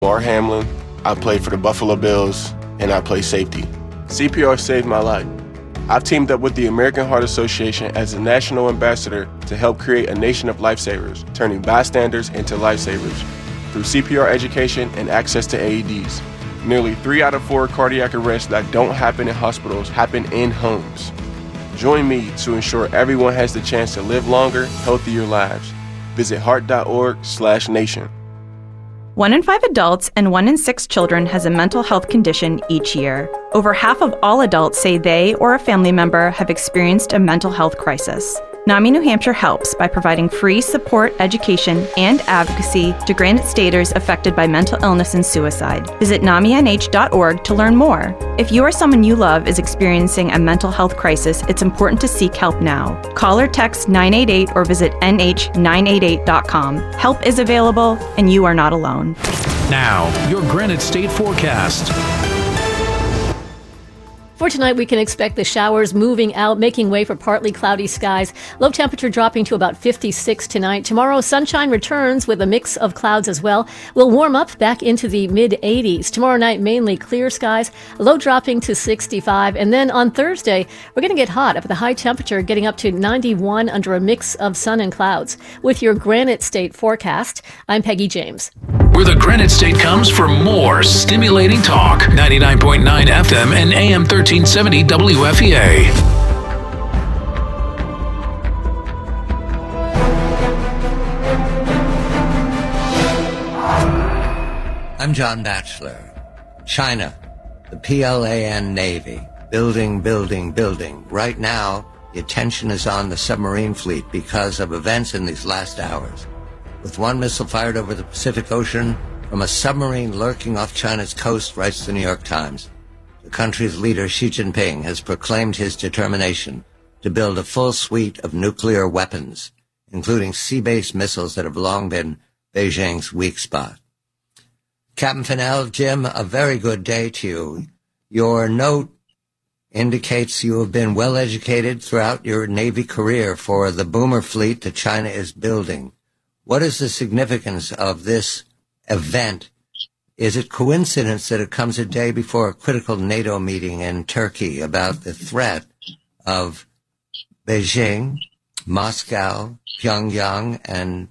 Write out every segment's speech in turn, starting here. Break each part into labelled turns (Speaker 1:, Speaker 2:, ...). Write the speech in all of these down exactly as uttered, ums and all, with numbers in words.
Speaker 1: Mar Hamlin. I play for the Buffalo Bills, and I play safety. C P R saved my life. I've teamed up with the American Heart Association as a national ambassador to help create a nation of lifesavers, turning bystanders into lifesavers through C P R education and access to A E Ds. Nearly three out of four cardiac arrests that don't happen in hospitals happen in homes. Join me to ensure everyone has the chance to live longer, healthier lives. Visit heart.org slash nation.
Speaker 2: One in five adults and one in six children has a mental health condition each year. Over half of all adults say they or a family member have experienced a mental health crisis. NAMI New Hampshire helps by providing free support, education, and advocacy to Granite Staters affected by mental illness and suicide. Visit N A M I N H dot org to learn more. If you or someone you love is experiencing a mental health crisis, it's important to seek help now. Call or text nine eight eight or visit N H nine eight eight dot com. Help is available, and you are not alone.
Speaker 3: Now, your Granite State forecast.
Speaker 4: For tonight, we can expect the showers moving out, making way for partly cloudy skies. Low temperature dropping to about fifty-six tonight. Tomorrow, sunshine returns with a mix of clouds as well. We'll warm up back into the mid eighties. Tomorrow night, mainly clear skies. Low dropping to sixty-five. And then on Thursday, we're going to get hot up at the high temperature, getting up to ninety-one under a mix of sun and clouds. With your Granite State forecast, I'm Peggy James.
Speaker 3: Where the Granite State comes for more stimulating talk. ninety-nine point nine F M and A M thirteen seventy W F E A.
Speaker 5: I'm John Batchelor. China, the P L A N Navy, building, building, building. Right now, the attention is on the submarine fleet because of events in these last hours. With one missile fired over the Pacific Ocean from a submarine lurking off China's coast, writes the New York Times. The country's leader, Xi Jinping, has proclaimed his determination to build a full suite of nuclear weapons, including sea-based missiles that have long been Beijing's weak spot. Captain Fennell, Jim, a very good day to you. Your note indicates you have been well educated throughout your Navy career for the boomer fleet that China is building. What is the significance of this event? Is it coincidence that it comes a day before a critical NATO meeting in Turkey about the threat of Beijing, Moscow, Pyongyang, and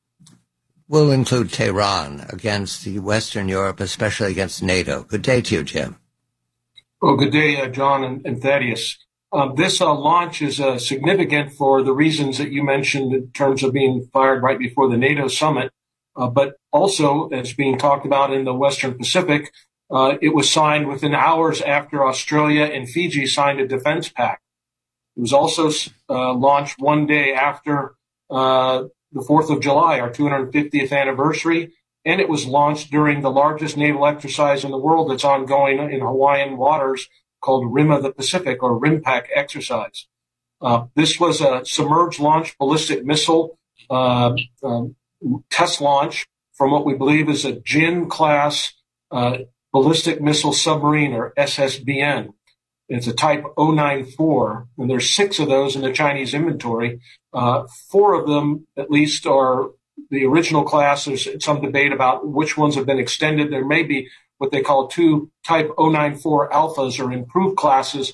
Speaker 5: we'll include Tehran against the Western Europe, especially against NATO? Good day to you, Jim.
Speaker 6: Well, good day, uh, John and, and Thaddeus. Um, this uh, launch is uh, significant for the reasons that you mentioned in terms of being fired right before the NATO summit, uh, but also, as being talked about in the Western Pacific, uh, it was signed within hours after Australia and Fiji signed a defense pact. It was also uh, launched one day after uh, the fourth of July, our two hundred fiftieth anniversary, and it was launched during the largest naval exercise in the world that's ongoing in Hawaiian waters, called R I M of the Pacific, or RIMPAC exercise. Uh, this was a submerged launch ballistic missile uh, um, test launch from what we believe is a Jin-class uh, ballistic missile submarine, or S S B N. It's a type oh nine four, and there's six of those in the Chinese inventory. Uh, four of them, at least, are the original class. There's some debate about which ones have been extended. There may be what they call two type oh nine four alphas, or improved classes,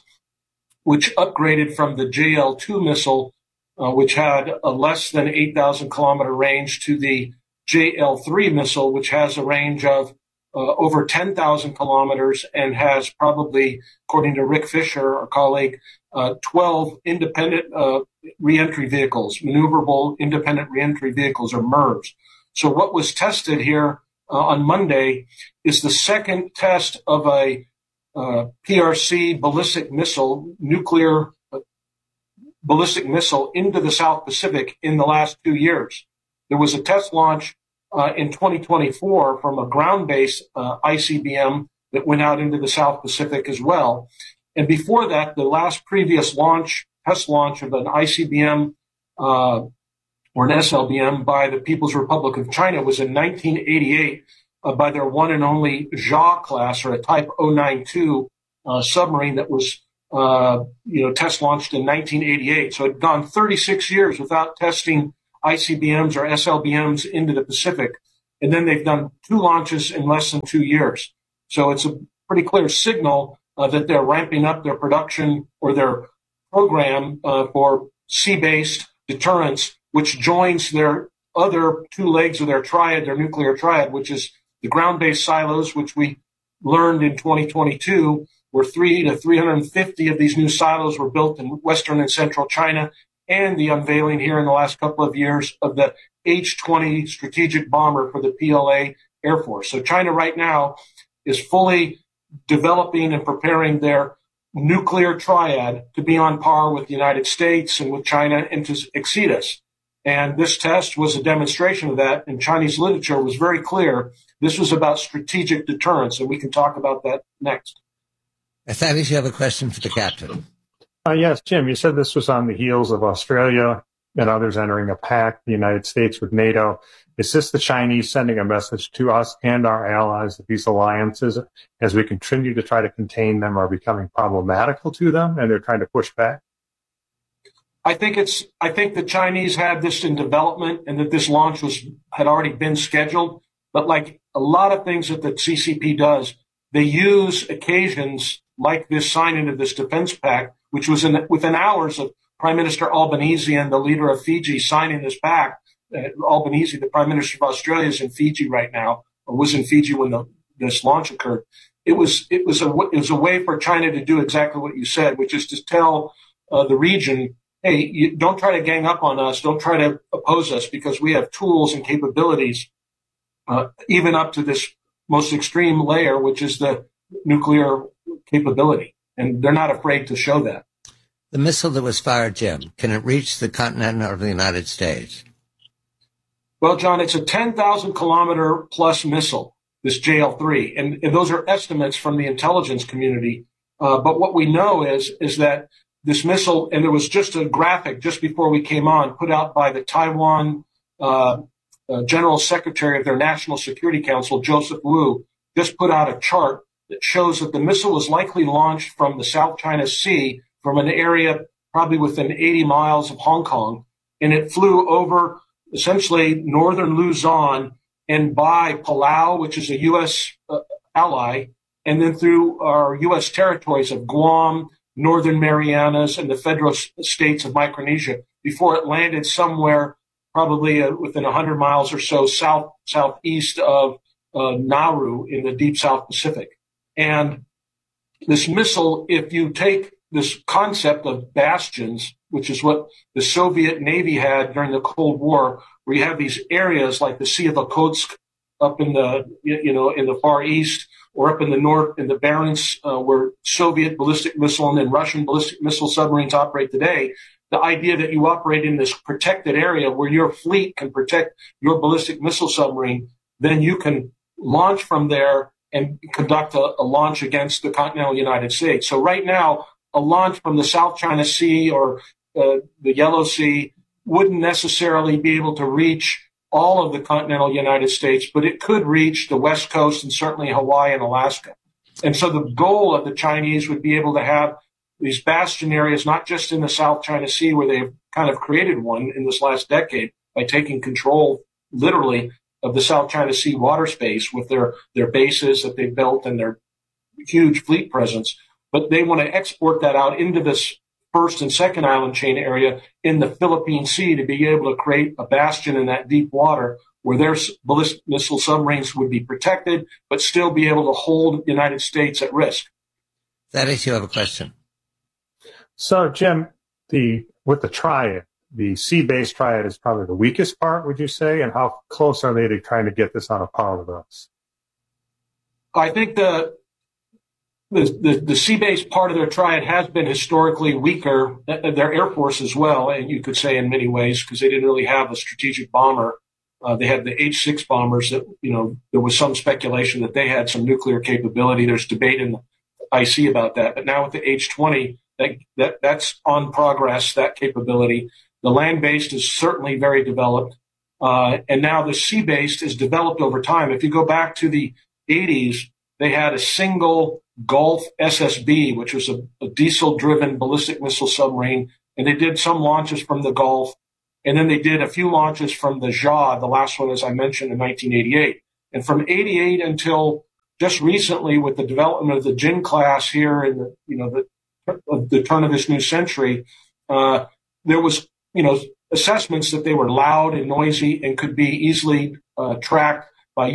Speaker 6: which upgraded from the J L two missile, uh, which had a less than eight thousand kilometer range, to the J L three missile, which has a range of uh, over ten thousand kilometers and has probably, according to Rick Fisher, our colleague, uh, twelve independent uh, reentry vehicles, maneuverable independent reentry vehicles, or M I R Vs. So what was tested here Uh, on Monday is the second test of a uh, P R C ballistic missile, nuclear uh, ballistic missile into the South Pacific in the last two years. There was a test launch uh, in twenty twenty-four from a ground-based uh, I C B M that went out into the South Pacific as well. And before that, the last previous launch, test launch of an I C B M uh, or an S L B M by the People's Republic of China was in nineteen eighty-eight uh, by their one and only Jia class, or a type oh nine two uh, submarine that was, uh, you know, test launched in nineteen eighty-eight. So it had gone thirty-six years without testing I C B Ms or S L B Ms into the Pacific. And then they've done two launches in less than two years. So it's a pretty clear signal uh, that they're ramping up their production or their program uh, for sea-based deterrence, which joins their other two legs of their triad, their nuclear triad, which is the ground-based silos, which we learned in twenty twenty-two, where three to three hundred fifty of these new silos were built in Western and Central China, and the unveiling here in the last couple of years of the H twenty strategic bomber for the P L A Air Force. So China right now is fully developing and preparing their nuclear triad to be on par with the United States and with China and to exceed us. And this test was a demonstration of that, and Chinese literature was very clear. This was about strategic deterrence, and we can talk about that next.
Speaker 5: Thaddeus, you have a question for the captain.
Speaker 7: Uh, yes, Jim, you said this was on the heels of Australia and others entering a pact, the United States with NATO. Is this the Chinese sending a message to us and our allies that these alliances, as we continue to try to contain them, are becoming problematical to them and they're trying to push back?
Speaker 6: I think it's. I think the Chinese had this in development and that this launch was had already been scheduled. But like a lot of things that the C C P does, they use occasions like this signing of this defense pact, which was in, within hours of Prime Minister Albanese and the leader of Fiji signing this pact. Uh, Albanese, the Prime Minister of Australia, is in Fiji right now, or was in Fiji when the, this launch occurred. It was it was a it was a way for China to do exactly what you said, which is to tell uh, the region, hey, you don't try to gang up on us. Don't try to oppose us because we have tools and capabilities, uh, even up to this most extreme layer, which is the nuclear capability. And they're not afraid to show that.
Speaker 5: The missile that was fired, Jim, can it reach the continent of the United States?
Speaker 6: Well, John, it's a ten thousand kilometer plus missile, this J L three. And, and those are estimates from the intelligence community. Uh, but what we know is, is that this missile, and there was just a graphic just before we came on, put out by the Taiwan uh, uh, General Secretary of their National Security Council, Joseph Wu, just put out a chart that shows that the missile was likely launched from the South China Sea, from an area probably within eighty miles of Hong Kong, and it flew over essentially northern Luzon and by Palau, which is a U S uh, ally, and then through our U S territories of Guam, Northern Marianas, and the federal states of Micronesia before it landed somewhere probably uh, within one hundred miles or so south southeast of uh, Nauru in the deep South Pacific. And this missile, if you take this concept of bastions, which is what the Soviet Navy had during the Cold War, where you have these areas like the Sea of Okhotsk up in the, you know, in the Far East, or up in the north, in the Barents, uh, where Soviet ballistic missile and then Russian ballistic missile submarines operate today. The idea that you operate in this protected area where your fleet can protect your ballistic missile submarine, then you can launch from there and conduct a, a launch against the continental United States. So right now, a launch from the South China Sea or uh, the Yellow Sea wouldn't necessarily be able to reach all of the continental United States, but it could reach the West Coast and certainly Hawaii and Alaska. And so the goal of the Chinese would be able to have these bastion areas, not just in the South China Sea, where they've kind of created one in this last decade by taking control, literally, of the South China Sea water space with their, their bases that they've built and their huge fleet presence. But they want to export that out into this first and second island chain area in the Philippine Sea to be able to create a bastion in that deep water where their ballistic missile submarines would be protected, but still be able to hold the United States at risk.
Speaker 5: Thaddeus, you have a question.
Speaker 7: So, Jim, the with the triad, the sea-based triad is probably the weakest part, would you say? And how close are they to trying to get this on a par with us?
Speaker 6: I think the The, the, the sea-based part of their triad has been historically weaker, their Air Force as well, and you could say in many ways, because they didn't really have a strategic bomber. Uh, they had the H six bombers that, you know, there was some speculation that they had some nuclear capability. There's debate in the I C about that. But now with the H twenty, that, that that's on progress, that capability. The land-based is certainly very developed. Uh, and now the sea-based is developed over time. If you go back to the eighties, they had a single Gulf S S B, which was a, a diesel-driven ballistic missile submarine, and they did some launches from the Gulf. And then they did a few launches from the Jia, the last one, as I mentioned, in nineteen eighty-eight. And from eighty-eight until just recently, with the development of the Jin class here in the, you know, the, the turn of this new century, uh, there was, you know, assessments that they were loud and noisy and could be easily uh, tracked